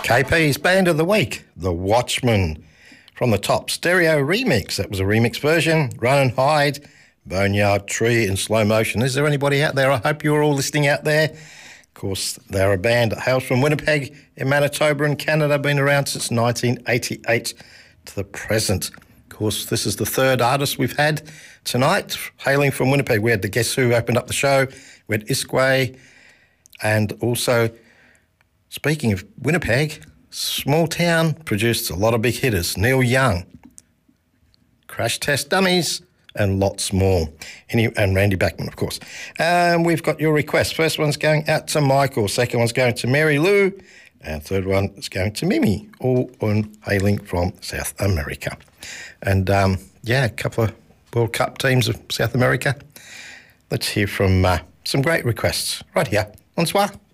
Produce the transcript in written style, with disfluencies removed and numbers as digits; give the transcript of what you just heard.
KP's Band of the Week, The Watchmen. From the Top Stereo Remix, that was a remix version. Run and Hide, Boneyard Tree in slow motion. Is there anybody out there? I hope you're all listening out there. Of course, they're a band that hails from Winnipeg in Manitoba and Canada, been around since 1988 to the present. Of course, this is the third artist we've had tonight, hailing from Winnipeg. We had the Guess Who opened up the show. We had Iskway, and also, speaking of Winnipeg, small town produced a lot of big hitters. Neil Young, Crash Test Dummies, and lots more. And Randy Bachman, of course. And we've got your requests. First one's going out to Michael. Second one's going to Mary Lou. And third one is going to Mimi, all on hailing from South America. And, a couple of World Cup teams of South America. Let's hear from some great requests right here on Soir.